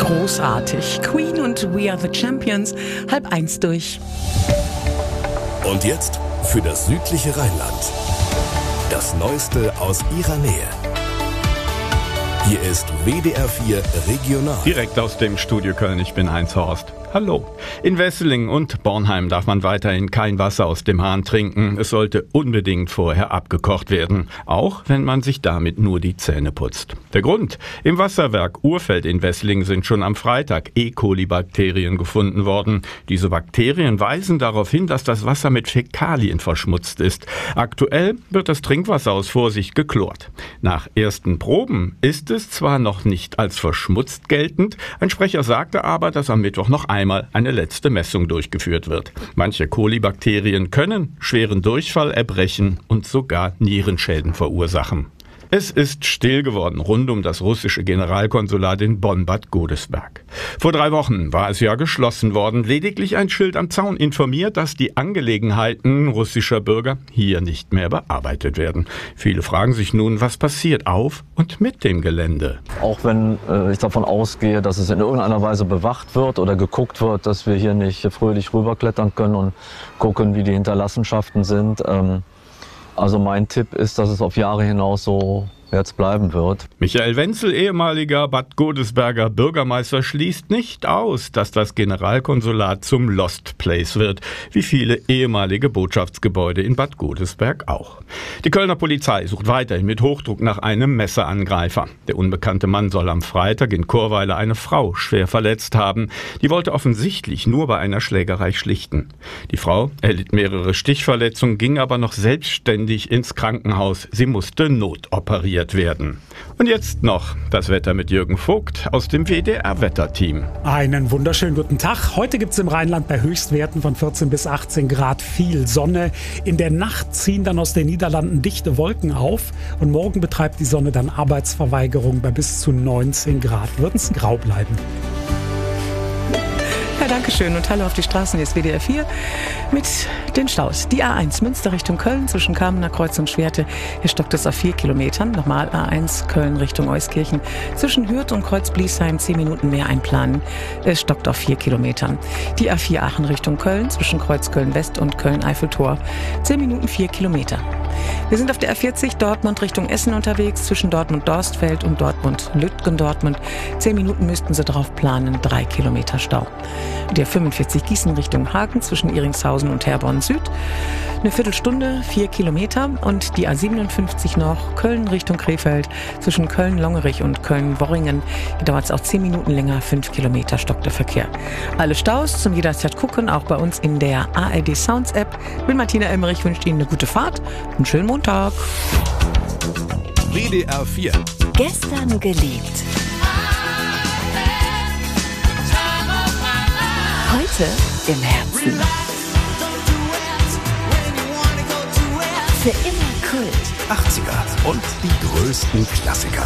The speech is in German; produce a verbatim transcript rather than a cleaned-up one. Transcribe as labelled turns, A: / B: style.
A: Großartig. Queen und We Are the Champions, halb eins durch.
B: Und jetzt für das südliche Rheinland. Das Neueste aus ihrer Nähe. Hier ist W D R vier Regional.
C: Direkt aus dem Studio Köln, ich bin Heinz Horst. Hallo. In Wesseling und Bornheim darf man weiterhin kein Wasser aus dem Hahn trinken. Es sollte unbedingt vorher abgekocht werden, auch wenn man sich damit nur die Zähne putzt. Der Grund: Im Wasserwerk Urfeld in Wesseling sind schon am Freitag E. coli-Bakterien gefunden worden. Diese Bakterien weisen darauf hin, dass das Wasser mit Fäkalien verschmutzt ist. Aktuell wird das Trinkwasser aus Vorsicht geklort. Nach ersten Proben ist es zwar noch nicht als verschmutzt geltend, ein Sprecher sagte aber, dass am Mittwoch noch einmal eine letzte Messung durchgeführt wird. Manche Kolibakterien können schweren Durchfall, Erbrechen und sogar Nierenschäden verursachen. Es ist still geworden rund um das russische Generalkonsulat in Bonn-Bad Godesberg. Vor drei Wochen war es ja geschlossen worden. Lediglich ein Schild am Zaun informiert, dass die Angelegenheiten russischer Bürger hier nicht mehr bearbeitet werden. Viele fragen sich nun, was passiert auf und mit dem Gelände.
D: Auch wenn äh, ich davon ausgehe, dass es in irgendeiner Weise bewacht wird oder geguckt wird, dass wir hier nicht fröhlich rüberklettern können und gucken, wie die Hinterlassenschaften sind. Ähm, Also mein Tipp ist, dass es auf Jahre hinaus so jetzt bleiben wird.
C: Michael Wenzel, ehemaliger Bad Godesberger Bürgermeister, schließt nicht aus, dass das Generalkonsulat zum Lost Place wird, wie viele ehemalige Botschaftsgebäude in Bad Godesberg auch. Die Kölner Polizei sucht weiterhin mit Hochdruck nach einem Messerangreifer. Der unbekannte Mann soll am Freitag in Chorweiler eine Frau schwer verletzt haben. Die wollte offensichtlich nur bei einer Schlägerei schlichten. Die Frau erlitt mehrere Stichverletzungen, ging aber noch selbstständig ins Krankenhaus. Sie musste notoperiert werden. Und jetzt noch das Wetter mit Jürgen Vogt aus dem W D R-Wetterteam.
E: Einen wunderschönen guten Tag. Heute gibt es im Rheinland bei Höchstwerten von vierzehn bis achtzehn Grad viel Sonne. In der Nacht ziehen dann aus den Niederlanden dichte Wolken auf und morgen betreibt die Sonne dann Arbeitsverweigerung. Bei bis zu neunzehn Grad wird es grau bleiben.
A: Ja, danke schön und hallo auf die Straßen, hier ist W D R vier mit den Staus. Die A eins Münster Richtung Köln zwischen Kamener Kreuz und Schwerte. Hier stockt es auf vier Kilometern. Nochmal A eins Köln Richtung Euskirchen. Zwischen Hürth und Kreuz-Bliesheim zehn Minuten mehr einplanen. Es stockt auf vier Kilometern. Die A vier Aachen Richtung Köln zwischen Kreuz Köln West und Köln-Eiffeltor. zehn Minuten vier Kilometer. Wir sind auf der A vierzig Dortmund Richtung Essen unterwegs, zwischen Dortmund-Dorstfeld und Dortmund-Lütgendortmund. Zehn Minuten müssten Sie drauf planen, drei Kilometer Stau. Die A fünfundvierzig Gießen Richtung Hagen zwischen Iringshausen und Herborn Süd. Eine Viertelstunde, vier Kilometer. Und die A siebenundfünfzig noch Köln Richtung Krefeld zwischen Köln-Longerich und Köln-Worringen. Hier dauert es auch zehn Minuten länger, fünf Kilometer stockt der Verkehr. Alle Staus zum jederzeit gucken, auch bei uns in der A R D Sounds App. Ich bin Martina Emmerich, wünsche Ihnen eine gute Fahrt und einen schönen Montag.
B: W D R vier.
F: Gestern geliebt. Heute im Herzen. Für immer Kult.
B: achtziger und die größten Klassiker.